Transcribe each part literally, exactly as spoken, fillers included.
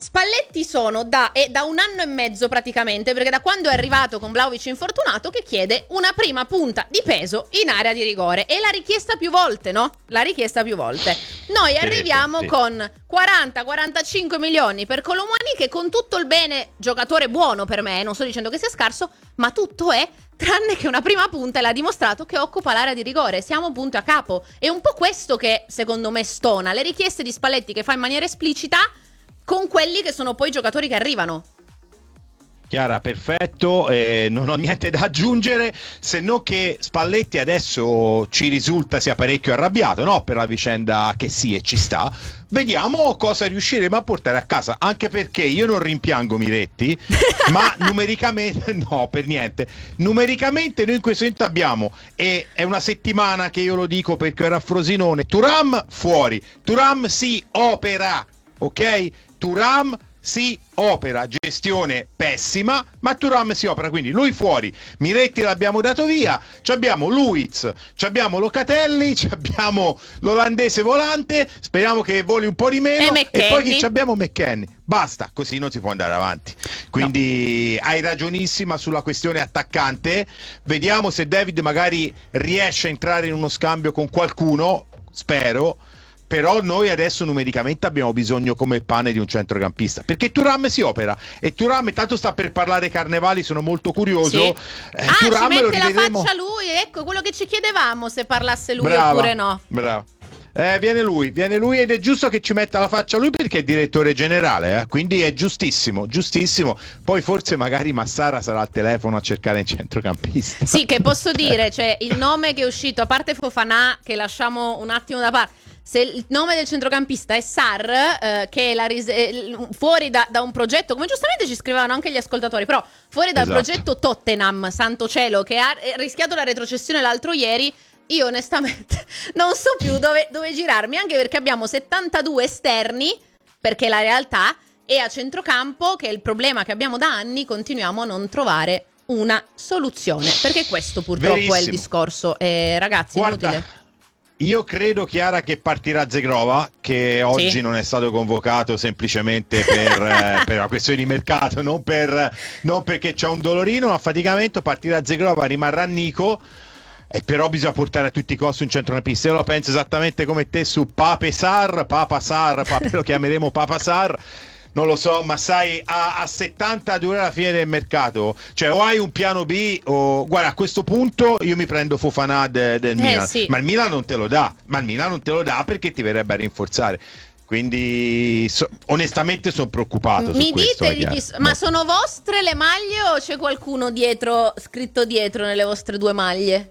Spalletti sono da, è da un anno e mezzo praticamente, perché da quando è arrivato con Vlahovic infortunato, che chiede una prima punta di peso in area di rigore. E l'ha richiesta più volte, no? L'ha richiesta più volte. Noi arriviamo sì, sì. con quaranta quarantacinque milioni per Colomani, che con tutto il bene, giocatore buono per me, non sto dicendo che sia scarso, ma tutto è tranne che una prima punta, e l'ha dimostrato, che occupa l'area di rigore. Siamo punto a capo. È un po' questo che secondo me stona le richieste di Spalletti, che fa in maniera esplicita con quelli che sono poi i giocatori che arrivano. Chiara, perfetto, eh, non ho niente da aggiungere, se no che Spalletti adesso ci risulta sia parecchio arrabbiato, no? Per la vicenda che sì e ci sta. Vediamo cosa riusciremo a portare a casa, anche perché io non rimpiango Miretti, ma numericamente, no, per niente, numericamente noi in questo momento abbiamo, e è una settimana che io lo dico perché era a Frosinone, Thuram fuori, Thuram si opera, ok? Thuram si opera, gestione pessima, ma Thuram si opera, quindi lui fuori, Miretti l'abbiamo dato via, ci abbiamo Luiz, ci abbiamo Locatelli, ci abbiamo l'olandese volante, speriamo che voli un po' di meno, e, e poi chi ci abbiamo? McKennie. Basta, così non si può andare avanti. Quindi no. Hai ragionissima sulla questione attaccante, vediamo se David magari riesce a entrare in uno scambio con qualcuno, spero. Però noi adesso numericamente abbiamo bisogno come il pane di un centrocampista, perché Thuram si opera, e Thuram tanto sta per parlare Carnevali, sono molto curioso. Sì. eh, ah, Thuram ci lo mette la rivedremo... faccia lui, ecco quello che ci chiedevamo, se parlasse lui brava, oppure no. Bravo. Eh, viene lui, viene lui ed è giusto che ci metta la faccia lui, perché è direttore generale, eh? Quindi è giustissimo, giustissimo. Poi forse magari Massara sarà al telefono a cercare un centrocampista. Sì, che posso dire, cioè il nome che è uscito, a parte Fofana, che lasciamo un attimo da parte, se il nome del centrocampista è Sarr, eh, che è la ris- eh, fuori da, da un progetto, come giustamente ci scrivevano anche gli ascoltatori, però fuori dal esatto. progetto Tottenham, santo cielo, che ha rischiato la retrocessione l'altro ieri, io onestamente non so più dove, dove girarmi, anche perché abbiamo settantadue esterni, perché la realtà, e a centrocampo, che è il problema che abbiamo da anni, continuiamo a non trovare una soluzione, perché questo purtroppo Verissimo. È il discorso, eh, ragazzi. Guarda, inutile. Io credo, Chiara, che partirà Zegrova, che oggi sì. non è stato convocato semplicemente per, eh, per una questione di mercato, non, per, non perché c'è un dolorino, un affaticamento. Partirà Zegrova, rimarrà Nico, e però bisogna portare a tutti i costi un centrocampista. Io lo penso esattamente come te su Pape Sarr, Papa Sarr, Pape, lo chiameremo Papa Sarr. Non lo so, ma sai, a, a settantadue alla fine del mercato, cioè o hai un piano B o... Guarda, a questo punto io mi prendo Fofana de, del eh, Milan, sì. ma il Milan non te lo dà, ma il Milan non te lo dà perché ti verrebbe a rinforzare. Quindi so, onestamente sono preoccupato mi su questo. Dite, chi, ma sono vostre le maglie o c'è qualcuno dietro, scritto dietro nelle vostre due maglie?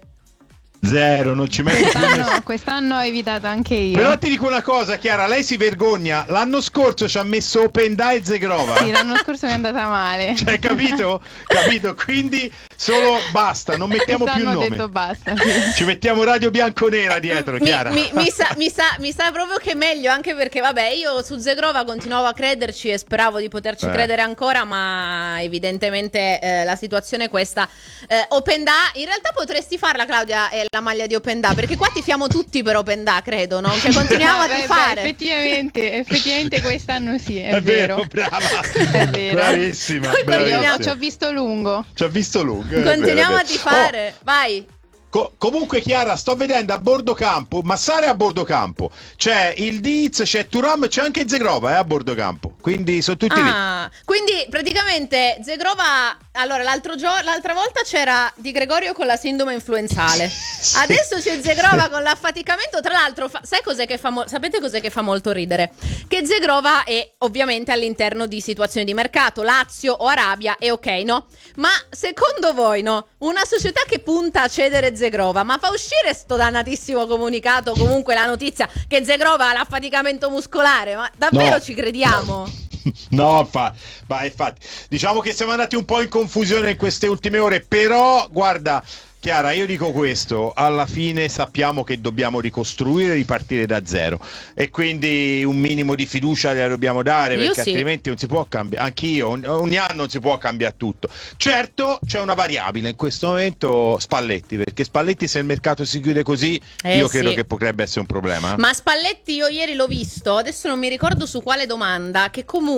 Zero, non ci metto più. No, quest'anno ho evitato anche io. Però ti dico una cosa, Chiara, lei si vergogna. L'anno scorso ci ha messo Openda e Zegrova. Sì, l'anno scorso mi è andata male. Cioè, capito? Capito? Quindi solo basta, non mettiamo più il nome. Ho detto basta. Sì. Ci mettiamo Radio Bianconera dietro, mi, Chiara. Mi, mi, sa, mi, sa, mi sa proprio che è meglio, anche perché vabbè, io su Zegrova continuavo a crederci e speravo di poterci eh. credere ancora, ma evidentemente eh, la situazione è questa. Eh, Openda, in realtà potresti farla, Claudia, eh, la maglia di Openda, perché qua tifiamo tutti per Openda, credo, no? Cioè continuiamo no, a beh, tifare. Beh, effettivamente, effettivamente quest'anno sì, è, è vero, vero. brava. È vero. Bravissima. Io ci ho visto lungo. Ci ho visto lungo. Continuiamo a tifare, oh. Vai. Co- comunque, Chiara, sto vedendo a bordo campo, Massara è a bordo campo, c'è il Diz, c'è Thuram, c'è anche Zegrova, è a bordo campo, quindi sono tutti ah, lì. Quindi praticamente Zegrova, allora l'altro gio- l'altra volta c'era Di Gregorio con la sindrome influenzale, sì. Adesso c'è Zegrova con l'affaticamento. Tra l'altro fa- sai cos'è che fa mo- sapete cos'è che fa molto ridere? Che Zegrova è ovviamente all'interno di situazioni di mercato, Lazio o Arabia, è ok, no? Ma secondo voi, no? Una società che punta a cedere Zegrova, ma fa uscire sto dannatissimo comunicato, comunque la notizia che Zegrova ha l'affaticamento muscolare, ma davvero no. Ci crediamo? No, fa, ma infatti diciamo che siamo andati un po' in confusione in queste ultime ore, però guarda Chiara, io dico questo, alla fine sappiamo che dobbiamo ricostruire, ripartire da zero, e quindi un minimo di fiducia gliela dobbiamo dare, io perché sì. altrimenti non si può cambiare, anch'io, ogni anno non si può cambiare tutto. Certo c'è una variabile in questo momento, Spalletti, perché Spalletti, se il mercato si chiude così, eh, io credo sì. che potrebbe essere un problema. Ma Spalletti io ieri l'ho visto, adesso non mi ricordo su quale domanda, che comunque